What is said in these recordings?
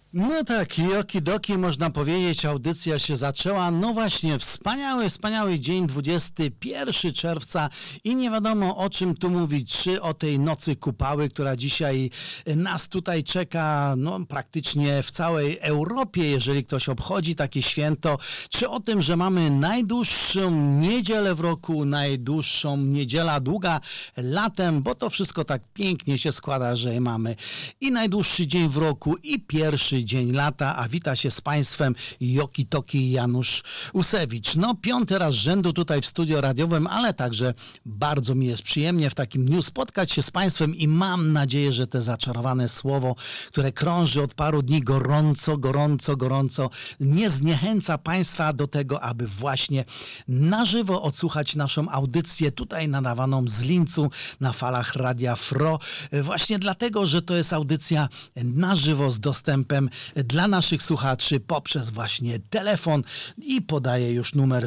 No tak, jokidoki można powiedzieć, audycja się zaczęła. No właśnie, wspaniały dzień, 21 czerwca i nie wiadomo o czym tu mówić, czy o tej nocy kupały, która dzisiaj nas tutaj czeka, no praktycznie w całej Europie, jeżeli ktoś obchodzi takie święto, czy o tym, że mamy najdłuższą niedzielę w roku, najdłuższą niedziela długa latem, bo to wszystko tak pięknie się składa, że mamy i najdłuższy dzień w roku, i pierwszy dzień lata, a wita się z Państwem Jokitoki Janusz Usewicz. No, 5. raz z rzędu tutaj w studio radiowym, ale także bardzo mi jest przyjemnie w takim dniu spotkać się z Państwem i mam nadzieję, że te zaczarowane słowo, które krąży od paru dni gorąco, nie zniechęca Państwa do tego, aby właśnie na żywo odsłuchać naszą audycję tutaj nadawaną z Lincu na falach Radia Fro. Właśnie dlatego, że to jest audycja na żywo z dostępem dla naszych słuchaczy poprzez właśnie telefon i podaję już numer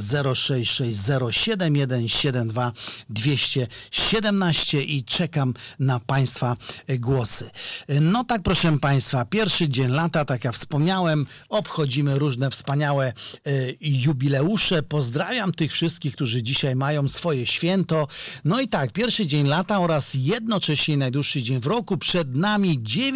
0660717217 i czekam na Państwa głosy. No tak, proszę Państwa, pierwszy dzień lata, tak jak wspomniałem, obchodzimy różne wspaniałe jubileusze. Pozdrawiam tych wszystkich, którzy dzisiaj mają swoje święto. No i tak, pierwszy dzień lata oraz jednocześnie najdłuższy dzień w roku. Przed nami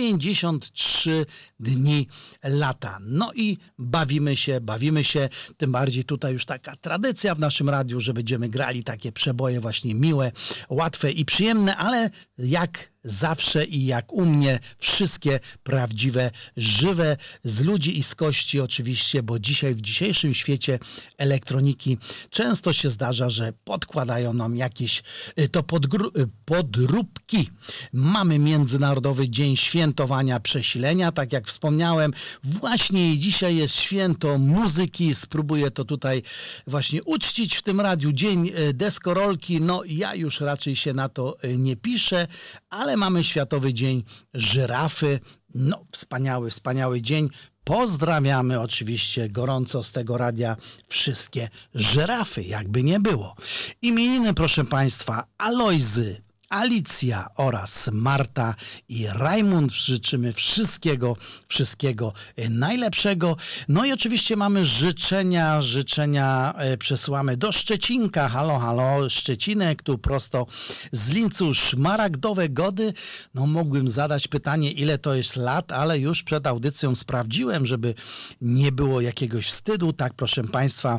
93 dni lata. No i bawimy się, tym bardziej tutaj już taka tradycja w naszym radiu, że będziemy grali takie przeboje właśnie miłe, łatwe i przyjemne, ale jak zawsze i jak u mnie wszystkie prawdziwe, żywe, z ludzi i z kości oczywiście, bo dzisiaj w dzisiejszym świecie elektroniki często się zdarza, że podkładają nam jakieś to podróbki. Mamy Międzynarodowy Dzień Świętowania Przesilenia, tak jak wspomniałem, właśnie dzisiaj jest święto muzyki, spróbuję to tutaj właśnie uczcić w tym radiu. Dzień deskorolki, no ja już raczej się na to nie piszę, ale mamy Światowy Dzień Żyrafy. No, wspaniały dzień. Pozdrawiamy oczywiście gorąco z tego radia wszystkie żyrafy, jakby nie było. Imieniny, proszę Państwa, Alojzy, Alicja oraz Marta i Rajmund. Życzymy wszystkiego najlepszego. No i oczywiście mamy życzenia przesyłamy do Szczecinka. Halo, Szczecinek, tu prosto z Lincu, szmaragdowe gody. No mógłbym zadać pytanie, ile to jest lat, ale już przed audycją sprawdziłem, żeby nie było jakiegoś wstydu. Tak, proszę Państwa,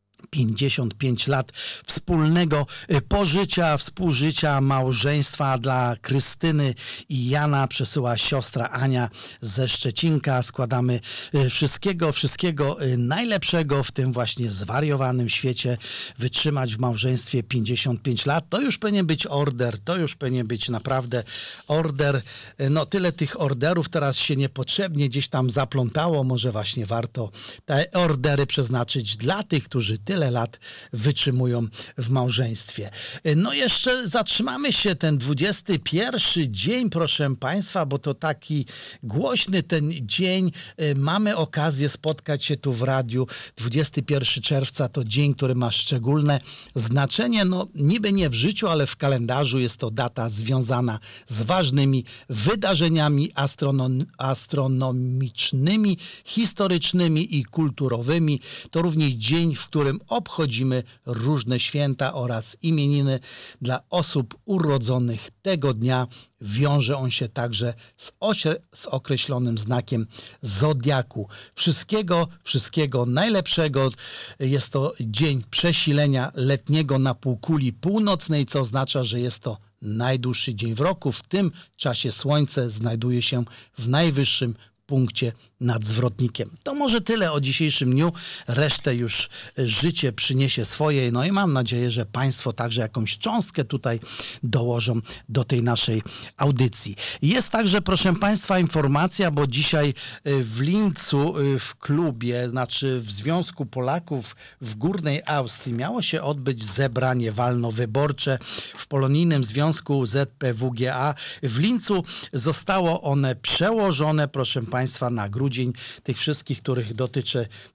55 lat wspólnego współżycia, małżeństwa dla Krystyny i Jana przesyła siostra Ania ze Szczecinka. Składamy wszystkiego najlepszego w tym właśnie zwariowanym świecie. Wytrzymać w małżeństwie 55 lat, to już powinien być order, to już powinien być naprawdę order. No tyle tych orderów teraz się niepotrzebnie gdzieś tam zaplątało. Może właśnie warto te ordery przeznaczyć dla tych, którzy tyle lat wytrzymują w małżeństwie. No jeszcze zatrzymamy się ten 21 dzień, proszę Państwa, bo to taki głośny ten dzień. Mamy okazję spotkać się tu w radiu. 21 czerwca to dzień, który ma szczególne znaczenie. No niby nie w życiu, ale w kalendarzu jest to data związana z ważnymi wydarzeniami astronomicznymi, historycznymi i kulturowymi. To również dzień, w którym obchodzimy różne święta oraz imieniny dla osób urodzonych tego dnia. Wiąże on się także z określonym znakiem zodiaku. Wszystkiego najlepszego. Jest to dzień przesilenia letniego na półkuli północnej, co oznacza, że jest to najdłuższy dzień w roku. W tym czasie Słońce znajduje się w najwyższym punkcie nad zwrotnikiem. To może tyle o dzisiejszym dniu. Resztę już życie przyniesie swoje. No i mam nadzieję, że Państwo także jakąś cząstkę tutaj dołożą do tej naszej audycji. Jest także, proszę Państwa, informacja, bo dzisiaj w Lincu w klubie, znaczy w Związku Polaków w Górnej Austrii miało się odbyć zebranie walno-wyborcze w Polonijnym Związku ZPWGA. W Lincu zostało one przełożone, proszę Państwa, na grudzień tych wszystkich, których dotyczy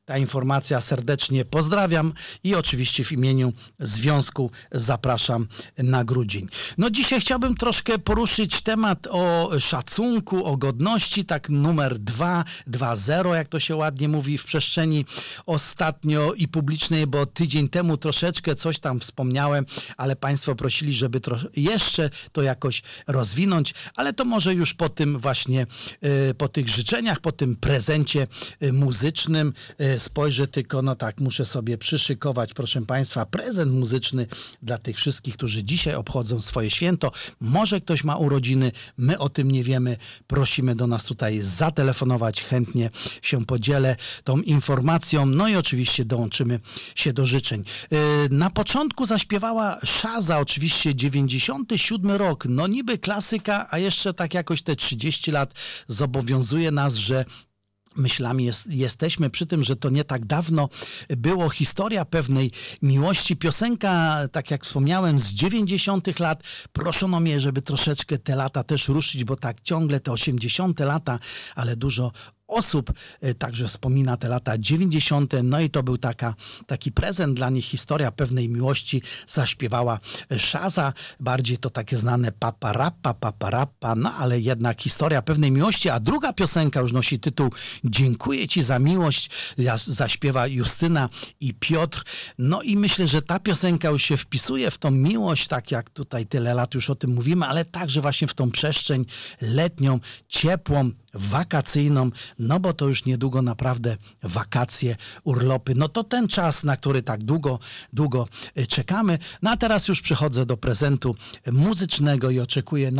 ta informacja. Serdecznie pozdrawiam i oczywiście w imieniu Związku zapraszam na grudzień. No dzisiaj chciałbym troszkę poruszyć temat o szacunku, o godności, tak numer 2.0, jak to się ładnie mówi w przestrzeni ostatnio i publicznej, bo tydzień temu troszeczkę coś tam wspomniałem, ale Państwo prosili, żeby jeszcze to jakoś rozwinąć, ale to może już po tym właśnie, po tych życzeniach, po tym prezencie muzycznym spojrzę tylko, no tak, muszę sobie przyszykować, proszę Państwa, prezent muzyczny dla tych wszystkich, którzy dzisiaj obchodzą swoje święto. Może ktoś ma urodziny, my o tym nie wiemy. Prosimy do nas tutaj zatelefonować, chętnie się podzielę tą informacją, no i oczywiście dołączymy się do życzeń. Na początku zaśpiewała Shaza, oczywiście 97 rok, no niby klasyka, a jeszcze tak jakoś te 30 lat zobowiązuje nas, że myślami jesteśmy przy tym, że to nie tak dawno było historia pewnej miłości. Piosenka, tak jak wspomniałem, z 90 lat. Proszono mnie, żeby troszeczkę te lata też ruszyć, bo tak ciągle te 80 lata, ale dużo osób także wspomina te lata 90. No i to był taki prezent dla nich, historia pewnej miłości. Zaśpiewała Shaza, bardziej to takie znane paparappa, no ale jednak historia pewnej miłości. A druga piosenka już nosi tytuł Dziękuję Ci za miłość. Zaśpiewa Justyna i Piotr. No i myślę, że ta piosenka już się wpisuje w tą miłość, tak jak tutaj tyle lat już o tym mówimy, ale także właśnie w tą przestrzeń letnią, ciepłą, wakacyjną, no bo to już niedługo naprawdę wakacje, urlopy, no to ten czas, na który tak długo czekamy. No a teraz już przechodzę do prezentu muzycznego i oczekuję